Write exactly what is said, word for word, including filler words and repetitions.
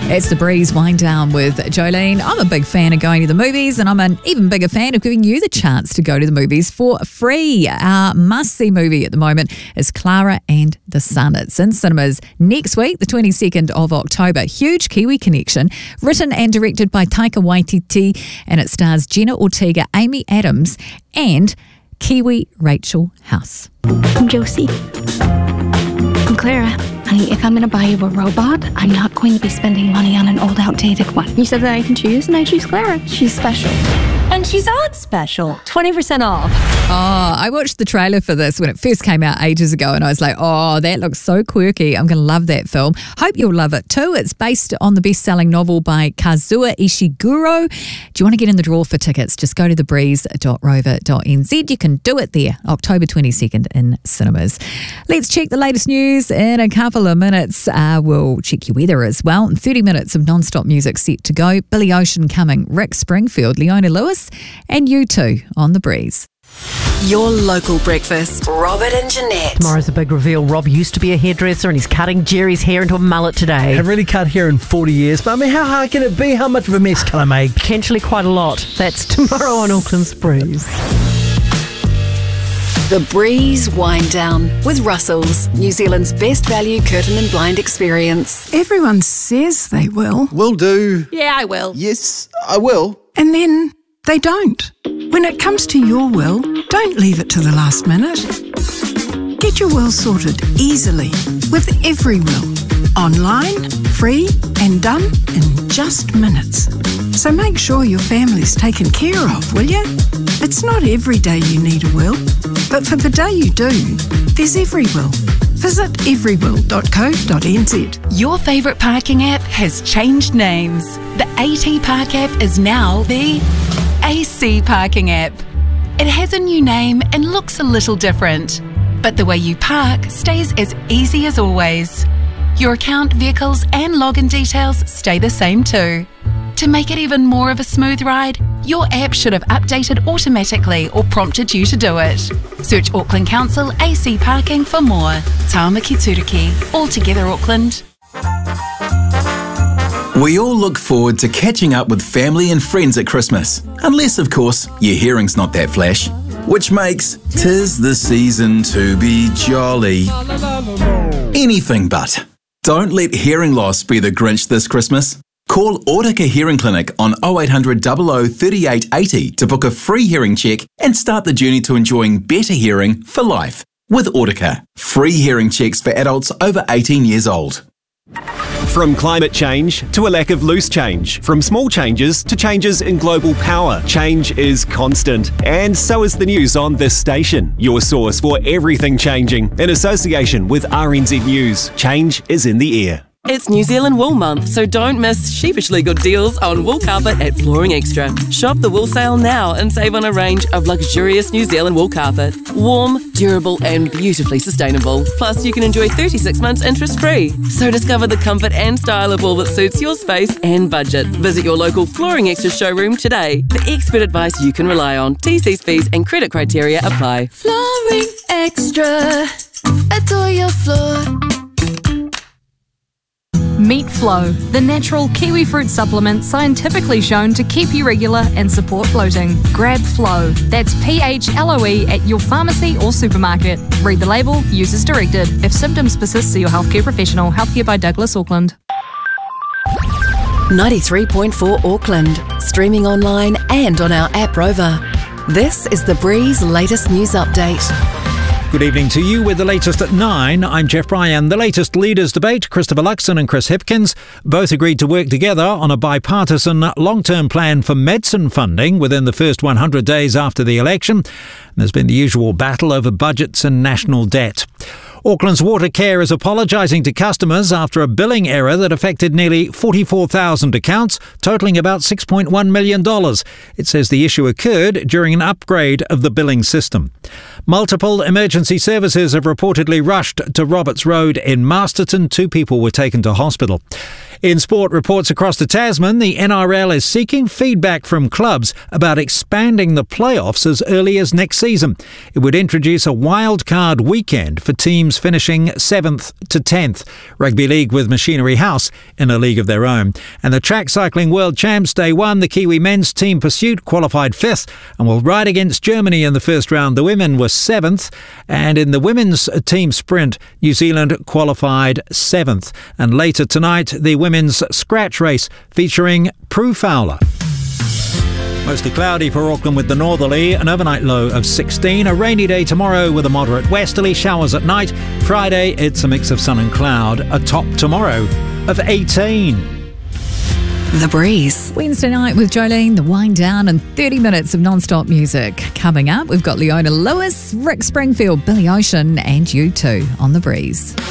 It's the Breeze Wind Down with Jolene. I'm a big fan of going to the movies, and I'm an even bigger fan of giving you the chance to go to the movies for free. Our must-see movie at the moment is Clara and the Sun. It's in cinemas next week, the twenty-second of October. Huge Kiwi connection, written and directed by Taika Waititi, and it stars Jenna Ortega, Amy Adams, and Kiwi Rachel House. I'm Josie. I'm Clara. Honey, if I'm going to buy you a robot, I'm not going to be spending money on an old, outdated one. You said that I can choose, and I choose Clara. She's special. And she's on special. twenty percent off. Oh, I watched the trailer for this when it first came out ages ago, and I was like, oh, that looks so quirky. I'm going to love that film. Hope you'll love it too. It's based on the best-selling novel by Kazuo Ishiguro. Do you want to get in the draw for tickets? Just go to the breeze dot rover dot n z. You can do it there, October twenty-second in cinemas. Let's check the latest news in a couple of minutes. Uh, we'll check your weather as well. thirty minutes of non-stop music set to go. Billy Ocean coming, Rick Springfield, Leona Lewis, and you too on The Breeze. Your local breakfast. Robert and Jeanette. Tomorrow's a big reveal. Rob used to be a hairdresser and he's cutting Jerry's hair into a mullet today. I've really cut hair in forty years, but I mean, how hard can it be? How much of a mess can I make? Potentially quite a lot. That's tomorrow on Auckland's Breeze. The Breeze Wind Down with Russell's, New Zealand's best value curtain and blind experience. Everyone says they will, Will do. Yeah, I will. Yes, I will. and then they don't. When it comes to your will, don't leave it to the last minute. Get your will sorted easily with Every Will. Online, free, and done in just minutes. So make sure your family's taken care of, will you? It's not every day you need a will, but for the day you do, there's Every Will. Visit every will dot co dot n z. Your favourite parking app has changed names. The AT Park app is now the A C Parking app. It has a new name and looks a little different, but the way you park stays as easy as always. Your account, vehicles and login details stay the same too. To make it even more of a smooth ride, your app should have updated automatically or prompted you to do it. Search Auckland Council A C Parking for more. Tāmaki Turiki, all together Auckland. We all look forward to catching up with family and friends at Christmas. Unless, of course, your hearing's not that flash. Which makes "'Tis the season to be jolly" anything but. Don't let hearing loss be the Grinch this Christmas. Call Autica Hearing Clinic on oh eight hundred, double oh, thirty-eight eighty to book a free hearing check and start the journey to enjoying better hearing for life. With Autica, free hearing checks for adults over eighteen years old. From climate change to a lack of loose change, from small changes to changes in global power, change is constant. And so is the news on this station, your source for everything changing. In association with R N Z News, change is in the air. It's New Zealand Wool Month, so don't miss sheepishly good deals on wool carpet at Flooring Extra. Shop the wool sale now and save on a range of luxurious New Zealand wool carpet. Warm, durable and beautifully sustainable. Plus you can enjoy thirty-six months interest free. So discover the comfort and style of wool that suits your space and budget. Visit your local Flooring Extra showroom today for expert advice you can rely on. T Cs, fees and credit criteria apply. Flooring Extra. Adore your floor. Meat Flow, the natural kiwi fruit supplement scientifically shown to keep you regular and support bloating. Grab Flow, that's P H L O E at your pharmacy or supermarket. Read the label, use as directed. If symptoms persist, see your healthcare professional. Healthcare by Douglas Auckland. ninety-three point four Auckland, streaming online and on our app Rover. This is The Breeze latest news update. Good evening to you with the latest at nine. I'm Jeff Bryan. The latest leaders debate, Christopher Luxon and Chris Hipkins, both agreed to work together on a bipartisan long-term plan for medicine funding within the first one hundred days after the election. There's been the usual battle over budgets and national debt. Auckland's Watercare is apologising to customers after a billing error that affected nearly forty-four thousand accounts, totalling about six point one million dollars. It says the issue occurred during an upgrade of the billing system. Multiple emergency services have reportedly rushed to Roberts Road in Masterton. Two people were taken to hospital. In sport reports across the Tasman, the N R L is seeking feedback from clubs about expanding the playoffs as early as next season. It would introduce a wildcard weekend for teams finishing seventh to tenth. Rugby League with Machinery House in a league of their own. And the Track Cycling World Champs Day one, the Kiwi men's team pursuit qualified fifth and will ride against Germany in the first round. The women were seventh, and in the women's team sprint, New Zealand qualified seventh. And later tonight, the women's scratch race featuring Prue Fowler. Mostly cloudy for Auckland with the northerly, an overnight low of sixteen. A rainy day tomorrow with a moderate westerly, showers at night. Friday, it's a mix of sun and cloud, a top tomorrow of eighteen. The Breeze. Wednesday night with Jolene, the wind down and thirty minutes of non-stop music. Coming up, we've got Leona Lewis, Rick Springfield, Billy Ocean and U two on The Breeze.